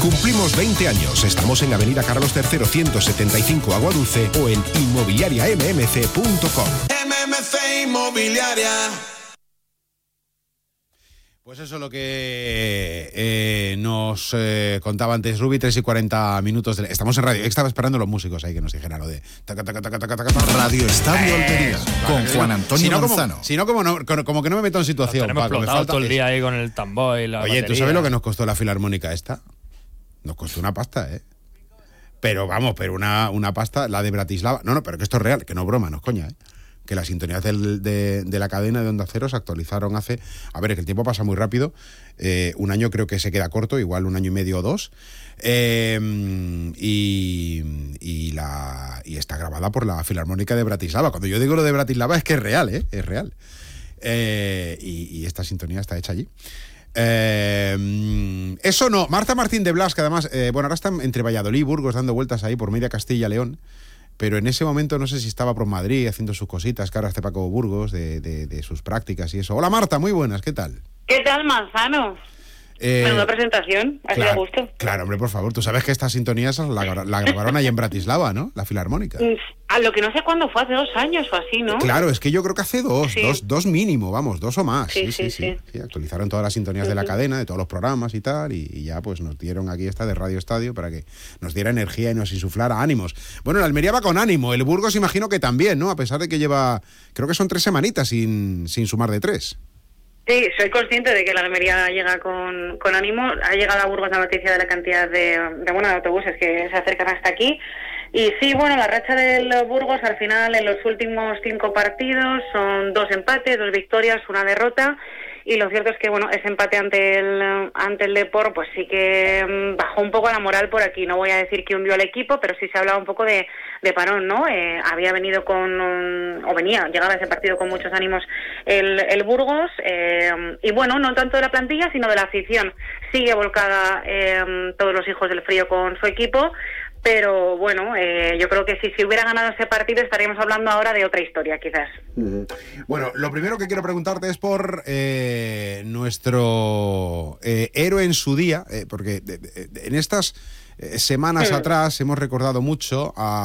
Cumplimos 20 años. Estamos en Avenida Carlos III, 175 Aguadulce o en inmobiliariammc.com. MMC Inmobiliaria. Pues eso es lo que nos contaba antes Rubi, 3:40 minutos. Estamos en radio. Estaba esperando los músicos ahí que nos dijeran lo de... Radio Estadio Almería, con Juan Antonio Manzano. Si no, como que no me meto en situación. Tenemos explotado todo el día ahí con el tambor y la Oye, batería. ¿tú sabes lo que nos costó la filarmónica esta? Nos costó una pasta, ¿eh? Pero vamos, una pasta, la de Bratislava. No, pero que esto es real, que no broma, no es coña, ¿eh? Que las sintonías de la cadena de Onda Cero se actualizaron hace... A ver, es que el tiempo pasa muy rápido. Un año creo que se queda corto, igual 1 año y medio o 2. Y está grabada por la Filarmónica de Bratislava. Cuando yo digo lo de Bratislava es que es real, ¿eh? Es real. Y esta sintonía está hecha allí. Eso no. Marta Martín de Blas, que además, ahora está entre Valladolid y Burgos dando vueltas ahí por media Castilla-León. Pero en ese momento no sé si estaba por Madrid haciendo sus cositas, que ahora está Paco Burgos, de sus prácticas y eso. Hola Marta, muy buenas, ¿qué tal? ¿Qué tal, Manzano? Menuda presentación, así de gusto. Claro, hombre, por favor, tú sabes que esta sintonía la grabaron ahí en Bratislava, ¿no? La Filarmónica. A lo que no sé cuándo fue, hace 2 años o así, ¿no? Claro, es que yo creo que hace 2, Sí. dos mínimo, vamos, 2 o más. Sí. Actualizaron todas las sintonías de la cadena, de todos los programas y tal, y ya pues nos dieron aquí esta de Radio Estadio para que nos diera energía y nos insuflara ánimos. Bueno, la Almería va con ánimo, el Burgos imagino que también, ¿no? A pesar de que lleva, creo que son 3 semanitas sin sumar de 3. Sí, soy consciente de que la Almería llega con ánimo. Ha llegado a Burgos la noticia de la cantidad de autobuses que se acercan hasta aquí. Y sí, la racha del Burgos al final en los últimos 5 partidos son 2 empates, 2 victorias, 1 derrota. Y lo cierto es que, ese empate ante el Depor, pues sí que bajó un poco la moral por aquí. No voy a decir que hundió al equipo, pero sí se hablaba un poco de parón, ¿no? Había venido llegaba a ese partido con muchos ánimos el Burgos. Y no tanto de la plantilla, sino de la afición. Sigue volcada todos los hijos del frío con su equipo. Pero yo creo que si se hubiera ganado ese partido estaríamos hablando ahora de otra historia, quizás. Bueno, lo primero que quiero preguntarte es por nuestro héroe en su día, porque en estas semanas atrás hemos recordado mucho a